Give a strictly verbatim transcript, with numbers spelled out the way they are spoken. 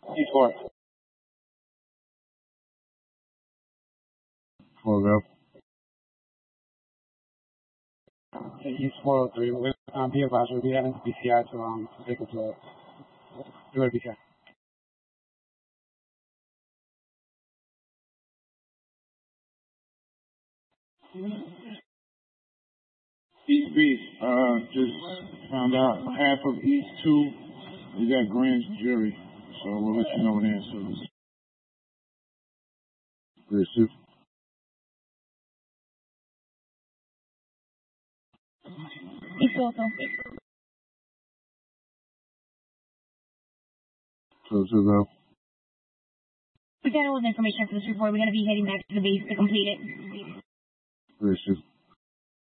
East four. Four, go. East four oh three. We're um, be advised we'll be having B C I to um take a plug. Do it B C I. East Beach, uh, just found out half of East two is at grand jury, so we'll let you know when the answer is. Great shift. East also. So, so go. We got all the information for this report. We're going to be heading back to the base to complete it. Great shift.